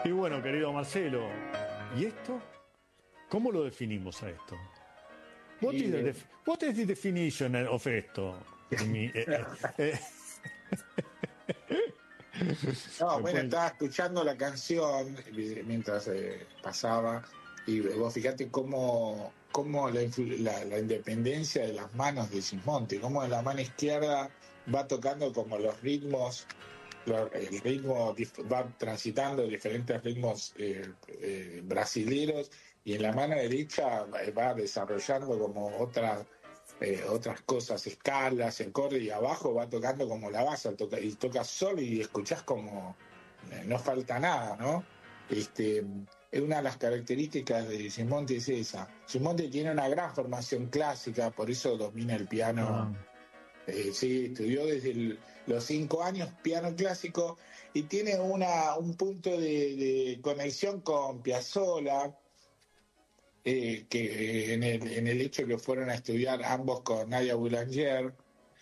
Y bueno, querido Marcelo, ¿y esto? ¿Cómo lo definimos a esto? Y, What is the definition of esto? no, ¿Me bueno, pueden- estaba escuchando la canción mientras pasaba y vos fíjate cómo la independencia de las manos de Gismonti, cómo en la mano izquierda va tocando como los ritmos, el ritmo va transitando diferentes ritmos brasileros y en la mano derecha va desarrollando como otras cosas, escalas, acordes y abajo va tocando como la base y toca solo y escuchás como no falta nada, ¿no? Es una de las características de Gismonti es esa. Gismonti tiene una gran formación clásica, por eso domina el Ah, piano. Sí, estudió desde los 5 años piano clásico y tiene un punto de conexión con Piazzolla, que en el hecho que fueron a estudiar ambos con Nadia Boulanger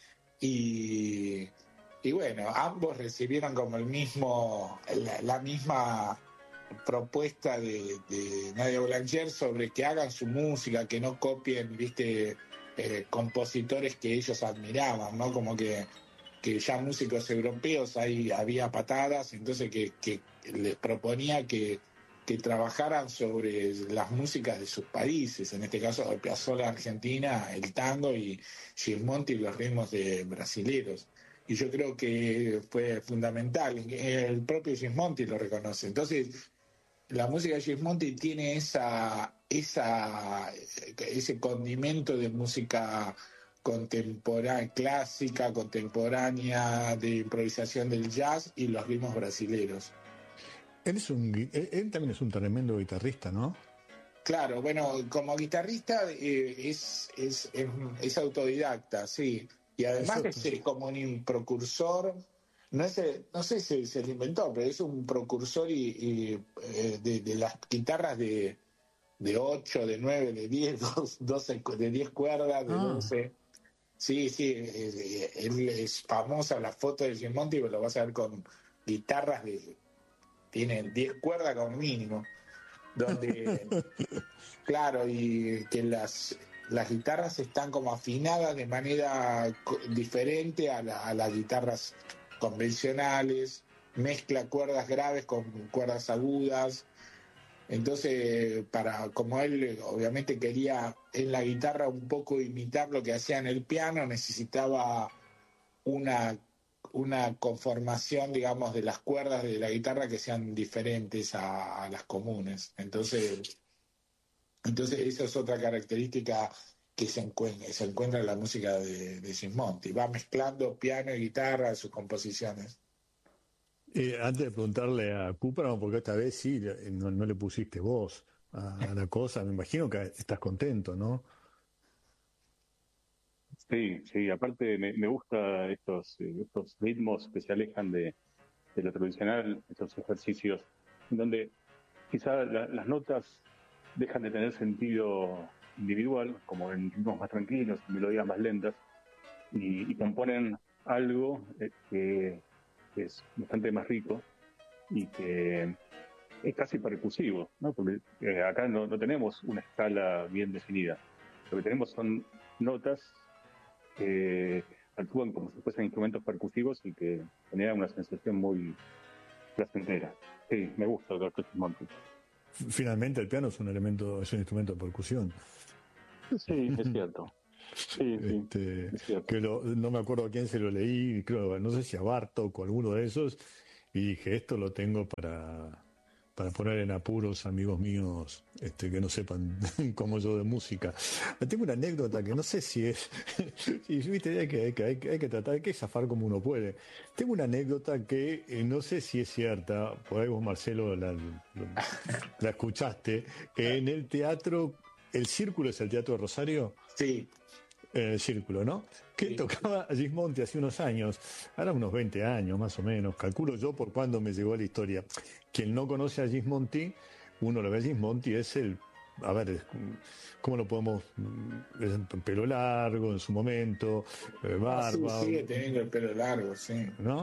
y, y bueno, ambos recibieron como la misma propuesta de Nadia Boulanger sobre que hagan su música, que no copien, viste, compositores que ellos admiraban, ¿no? Como que ya músicos europeos ahí había patadas, entonces que les proponía que trabajaran sobre las músicas de sus países, en este caso Piazzolla Argentina, el tango y Gismonti los ritmos de brasileros. Y yo creo que fue fundamental, el propio Gismonti lo reconoce. Entonces, la música de Gismonti tiene ese condimento de música contemporánea, clásica, contemporánea, de improvisación del jazz y los ritmos brasileros. él también es un tremendo guitarrista, ¿no? Claro, bueno, como guitarrista es autodidacta, sí. Y además Eso, es como un precursor, no sé si se lo inventó, pero es un precursor de las guitarras de 8, de 9, de 10, 12, de 10 cuerdas, de ah, 12. Sí, sí, él es famosa la foto de Gismonti, pero lo vas a ver con guitarras tienen 10 cuerdas como mínimo, donde claro, y que las guitarras están como afinadas de manera diferente a las guitarras convencionales, mezcla cuerdas graves con cuerdas agudas. Entonces, como él obviamente quería en la guitarra un poco imitar lo que hacía en el piano, necesitaba una, una conformación, digamos, de las cuerdas de la guitarra que sean diferentes a las comunes. Entonces, esa es otra característica que se encuentra en la música de Gismonti. Va mezclando piano y guitarra en sus composiciones. antes de preguntarle a Cooper, porque esta vez sí, no le pusiste voz a la cosa, me imagino que estás contento, ¿no? Sí, sí, aparte me gusta estos ritmos que se alejan de lo tradicional, estos ejercicios en donde quizá las notas dejan de tener sentido individual, como en ritmos más tranquilos, melodías más lentas, y componen algo que es bastante más rico y que es casi percusivo, ¿no? Porque acá no tenemos una escala bien definida. Lo que tenemos son notas que actúan como si fuesen instrumentos percusivos y que generan una sensación muy placentera. Sí, me gusta el Dr. Monty. Finalmente el piano es un instrumento de percusión. Sí, es cierto. Sí, sí, Este, es cierto. no me acuerdo a quién se lo leí, creo, no sé si a Bartok o alguno de esos, y dije, esto lo tengo para poner en apuros amigos míos que no sepan como yo de música. Tengo una anécdota que no sé si es, y viste, hay que tratar, hay que zafar como uno puede. Tengo una anécdota que no sé si es cierta, por ahí vos Marcelo la escuchaste, en el teatro, el Círculo es el Teatro de Rosario, Sí, el Círculo, ¿no? Que sí. tocaba a Gismonti hace unos años, ahora unos 20 años más o menos, calculo yo por cuándo me llegó la historia. Quien no conoce a Gismonti, uno lo ve a Gismonti, es a ver, ¿cómo lo podemos? Es pelo largo en su momento, Ah, sí, barba, sigue teniendo el pelo largo, sí. ¿no?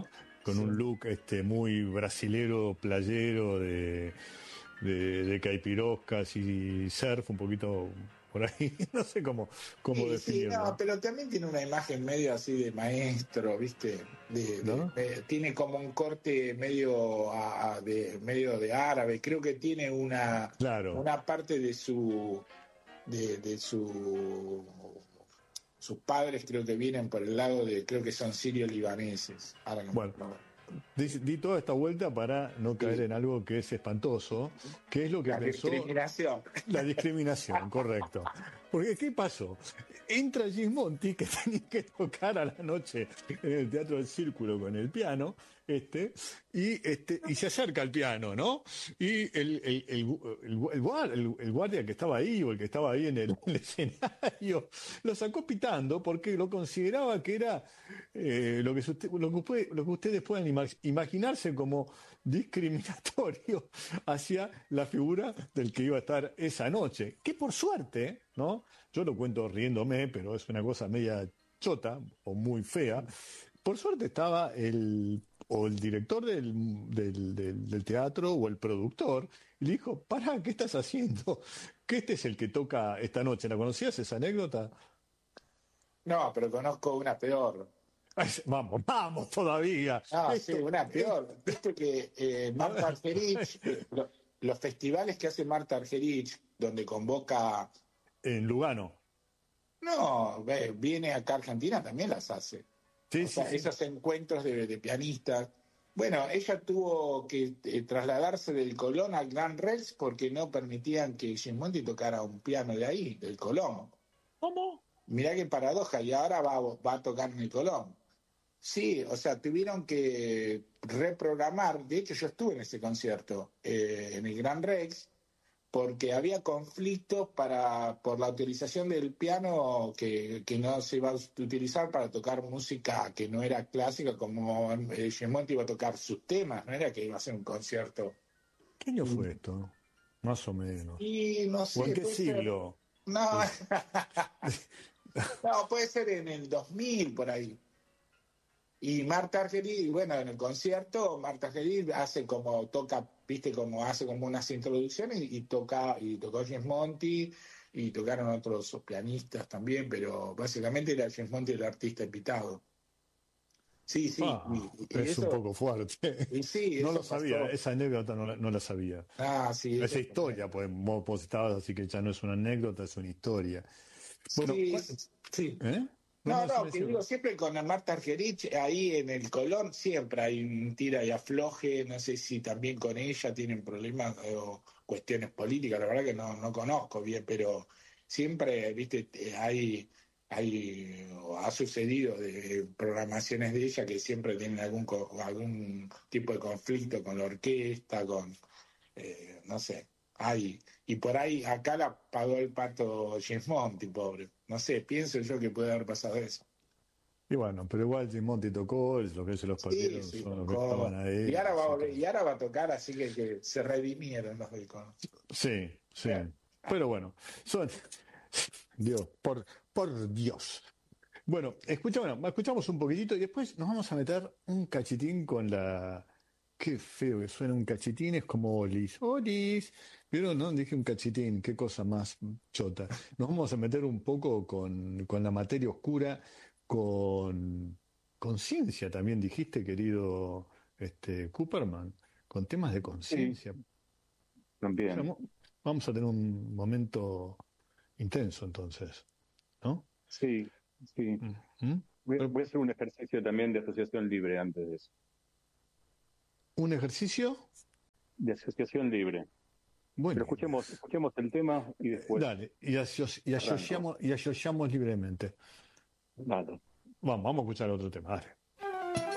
con un look muy brasilero, playero, de caipiroscas y surf, un poquito por ahí, no sé cómo Sí, definirlo. no, pero también tiene una imagen medio así de maestro, ¿viste? ¿No? Tiene como un corte medio medio de árabe. Creo que tiene Claro. una parte de de su sus padres creo que vienen por el lado creo que son sirio-libaneses. Ahora no me Bueno, acuerdo. di toda esta vuelta para no caer Sí, en algo que es espantoso, que es lo que la pensó discriminación. la discriminación, correcto. Porque, ¿qué pasó? Entra Gismonti, que tenía que tocar a la noche en el Teatro del Círculo con el piano, y se acerca al piano, ¿no? Y el guardia que estaba ahí, o el que estaba ahí en el escenario, lo sacó pitando porque lo consideraba que era lo que ustedes pueden imaginarse como discriminatorio hacia la figura del que iba a estar esa noche. Que por suerte, ¿no? Yo lo cuento riéndome, pero es una cosa media chota o muy fea. Por suerte estaba o el director del teatro o el productor, y le dijo, pará, ¿qué estás haciendo? Que este es el que toca esta noche. ¿La conocías esa anécdota? No, pero conozco una peor. Vamos, vamos todavía. Ah, sí, una peor. Viste que Marta Argerich, los festivales que hace Marta Argerich, donde convoca, En Lugano. no, viene acá a Argentina, también las hace. Sí, O sí, sea, sí. esos encuentros de pianistas. Bueno, ella tuvo que trasladarse del Colón al Gran Rex porque no permitían que Gismonti tocara un piano de ahí, del Colón. ¿Cómo? Mirá qué paradoja, y ahora va a tocar en el Colón. Sí, o sea, tuvieron que reprogramar. De hecho, yo estuve en ese concierto en el Gran Rex porque había conflictos por la utilización del piano que no se iba a utilizar para tocar música que no era clásica, como Gismonti iba a tocar sus temas, no era que iba a hacer un concierto. ¿Qué año Y, fue esto? Más o menos. y no ¿O en sé, qué puede ser. siglo? No, Es- no, puede ser en el 2000 por ahí. Y Marta Argerich, bueno, en el concierto, Marta Argerich hace como toca, viste, como hace como unas introducciones y tocó James Monti y tocaron otros pianistas también, pero básicamente era James Monti el artista invitado. Sí, sí, y es un eso, poco fuerte. y sí, No lo eso sabía, pasó. esa anécdota no la sabía. Ah, sí, Esa eso historia, pues vos estabas, así que ya no es una anécdota, es una historia. Bueno, sí, sí. ¿eh? No, No, no, no, decime, que decime. digo, siempre con la Marta Argerich, ahí en el Colón, siempre hay un tira y afloje, no sé si también con ella tienen problemas o cuestiones políticas, la verdad que no conozco bien, pero siempre, viste, o ha sucedido de programaciones de ella que siempre tienen algún tipo de conflicto con la orquesta, no sé, hay, y por ahí acá la pagó el pato James Monti, pobre. No sé, pienso yo que puede haber pasado eso. Y bueno, pero igual Monti tocó, los que se los Sí, perdieron sí, son los que estaban tocó. Y ahí, ahora va a así volver, que y ahora va a tocar, así que se redimieron los del Cono. sí, sí. Pero bueno, son Dios, por Dios. Bueno, escuchamos un poquitito y después nos vamos a meter un cachitín con la. Qué feo que suena un cachitín, es como Olis. Olis. Pero no, dije un cachitín, qué cosa más chota. Nos vamos a meter un poco con la materia oscura, con conciencia también, dijiste, querido Cooperman, con temas de Sí, conciencia. O sea, también. vamos a tener un momento intenso entonces, ¿no? Sí, sí. ¿Mm? Pero, Voy a hacer un ejercicio también de asociación libre antes de eso. ¿un ejercicio? De asociación libre. Pero Buenísimo. escuchemos el tema y después Dale, y arranco. asociamos libremente. Dale. Vamos a escuchar otro tema. Dale.